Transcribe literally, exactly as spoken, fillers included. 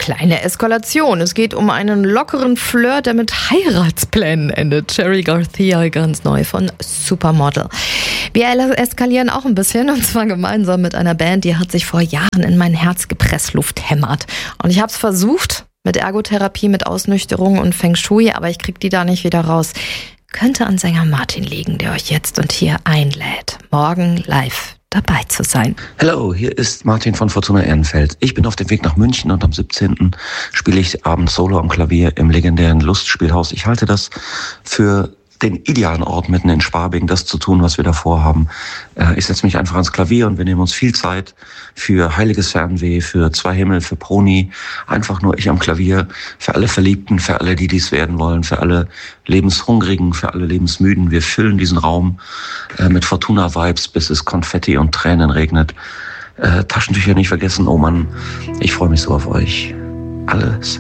kleine Eskalation. Es geht um einen lockeren Flirt, der mit Heiratsplänen endet. Cherry Garcia, ganz neu von Supermodel. Wir eskalieren auch ein bisschen, und zwar gemeinsam mit einer Band, die hat sich vor Jahren in mein Herz gepressluft hämmert. Und ich habe es versucht mit Ergotherapie, mit Ausnüchterung und Feng Shui, aber ich krieg die da nicht wieder raus. Könnte an Sänger Martin liegen, der euch jetzt und hier einlädt, morgen live dabei zu sein. Hallo, hier ist Martin von Fortuna Ehrenfeld. Ich bin auf dem Weg nach München und am siebzehnten spiele ich abends Solo am Klavier im legendären Lustspielhaus. Ich halte das für den idealen Ort mitten in Schwabing, das zu tun, was wir da vorhaben. Ich setze mich einfach ans Klavier und wir nehmen uns viel Zeit für Heiliges Fernweh, für Zwei Himmel, für Proni. Einfach nur ich am Klavier, für alle Verliebten, für alle, die dies werden wollen, für alle Lebenshungrigen, für alle Lebensmüden. Wir füllen diesen Raum mit Fortuna-Vibes, bis es Konfetti und Tränen regnet. Taschentücher nicht vergessen, oh Mann, ich freue mich so auf euch. Alles